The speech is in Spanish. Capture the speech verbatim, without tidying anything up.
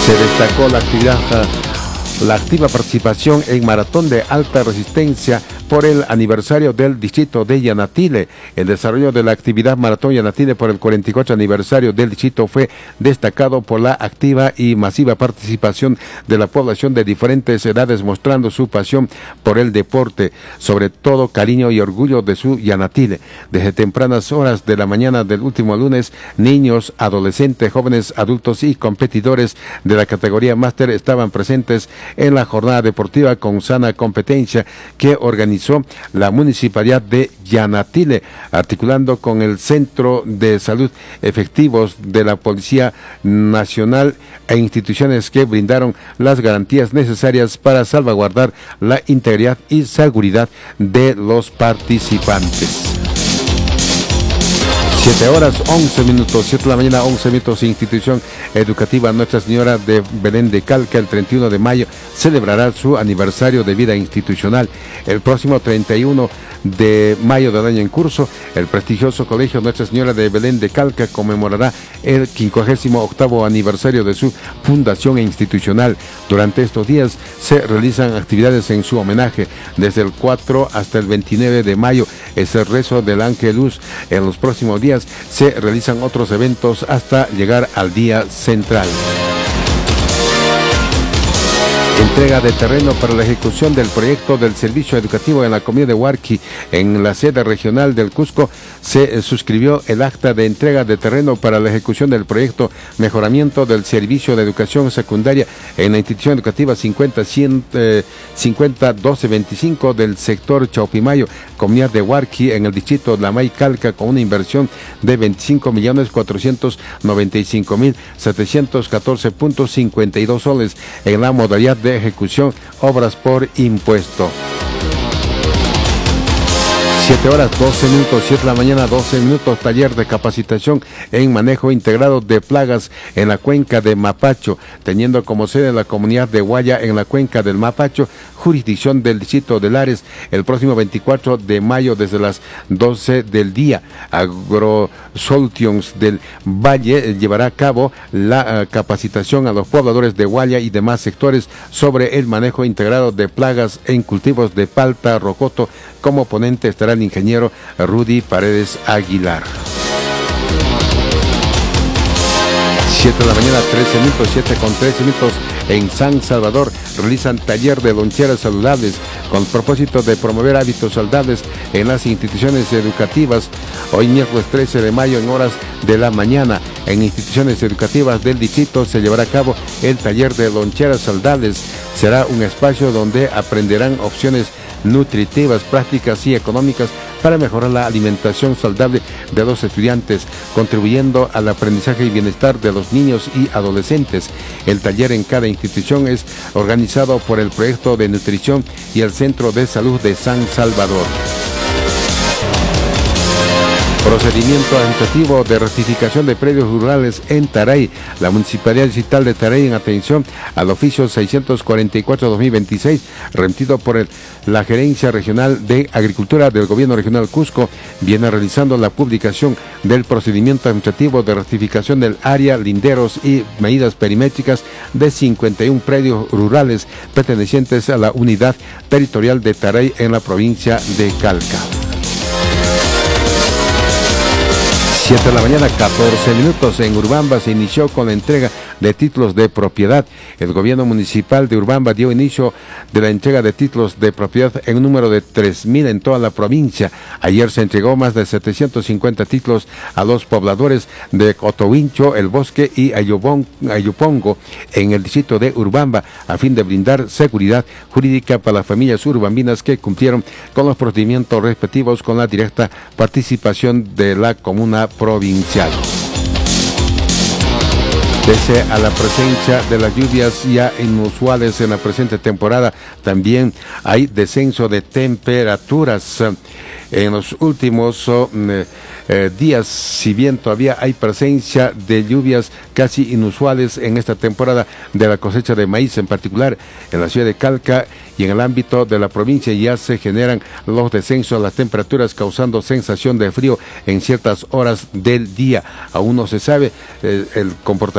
Se destacó la actividad, la activa participación en maratón de alta resistencia por el aniversario del distrito de Yanatile. El desarrollo de la actividad Maratón Yanatile por el cuarenta y cuatro aniversario del distrito fue destacado por la activa y masiva participación de la población de diferentes edades, mostrando su pasión por el deporte, sobre todo cariño y orgullo de su Yanatile. Desde tempranas horas de la mañana del último lunes, niños, adolescentes, jóvenes, adultos y competidores de la categoría máster estaban presentes en la jornada deportiva con sana competencia que organizó la Municipalidad de Yanatile, articulando con el Centro de Salud efectivos de la Policía Nacional e instituciones que brindaron las garantías necesarias para salvaguardar la integridad y seguridad de los participantes. siete horas, once minutos, siete de la mañana, once minutos. Institución Educativa Nuestra Señora de Belén de Calca, el treinta y uno de mayo, celebrará su aniversario de vida institucional. El próximo treinta y uno de mayo del año en curso, el prestigioso Colegio Nuestra Señora de Belén de Calca conmemorará el quincuagésimo octavo aniversario de su fundación institucional. Durante estos días se realizan actividades en su homenaje. Desde el cuatro hasta el veintinueve de mayo es el rezo del Ángelus. En los próximos días se realizan otros eventos hasta llegar al día central. Entrega de terreno para la ejecución del proyecto del servicio educativo en la comunidad de Huarqui. En la sede regional del Cusco se suscribió el acta de entrega de terreno para la ejecución del proyecto Mejoramiento del Servicio de Educación Secundaria en la institución educativa cincuenta doce veinticinco del sector Chaupimayo, comunidad de Huarqui, en el distrito de Lamay Calca, con una inversión de veinticinco millones cuatrocientos noventa y cinco mil setecientos catorce punto cincuenta y dos soles en la modalidad de ejecución obras por impuesto. siete horas, doce minutos, siete de la mañana, doce minutos, taller de capacitación en manejo integrado de plagas en la cuenca de Mapacho, teniendo como sede la comunidad de Guaya en la cuenca del Mapacho, jurisdicción del distrito de Lares, el próximo veinticuatro de mayo desde las doce del día. AgroSolutions del Valle llevará a cabo la uh, capacitación a los pobladores de Guaya y demás sectores sobre el manejo integrado de plagas en cultivos de palta, rocoto. Como ponente estará el ingeniero Rudy Paredes Aguilar. siete de la mañana, trece minutos, siete con trece minutos. En San Salvador realizan taller de loncheras saludables con el propósito de promover hábitos saludables en las instituciones educativas. Hoy miércoles trece de mayo en horas de la mañana en instituciones educativas del distrito se llevará a cabo el taller de loncheras saludables. Será un espacio donde aprenderán opciones nutritivas, prácticas y económicas para mejorar la alimentación saludable de los estudiantes, contribuyendo al aprendizaje y bienestar de los niños y adolescentes. El taller en cada institución es organizado por el Proyecto de Nutrición y el Centro de Salud de San Salvador. Procedimiento administrativo de rectificación de predios rurales en Taray. La Municipalidad Distrital de Taray, en atención al oficio seiscientos cuarenta y cuatro barra dos mil veintiséis, remitido por el, la Gerencia Regional de Agricultura del Gobierno Regional Cusco, viene realizando la publicación del procedimiento administrativo de rectificación del área, linderos y medidas perimétricas de cincuenta y uno predios rurales pertenecientes a la unidad territorial de Taray en la provincia de Calca. siete de la mañana, catorce minutos. En Urubamba se inició con la entrega de títulos de propiedad. El gobierno municipal de Urubamba dio inicio de la entrega de títulos de propiedad en un número de tres mil en toda la provincia. Ayer se entregó más de setecientos cincuenta títulos a los pobladores de Cotohuincho, El Bosque y Ayubon, Ayupongo en el distrito de Urubamba, a fin de brindar seguridad jurídica para las familias urubambinas que cumplieron con los procedimientos respectivos con la directa participación de la comuna provincial. Pese a la presencia de las lluvias ya inusuales en la presente temporada, también hay descenso de temperaturas. En los últimos eh, eh, días, si bien todavía hay presencia de lluvias casi inusuales en esta temporada de la cosecha de maíz, en particular en la ciudad de Calca y en el ámbito de la provincia, ya se generan los descensos de las temperaturas, causando sensación de frío en ciertas horas del día. Aún no se sabe eh, el comportamiento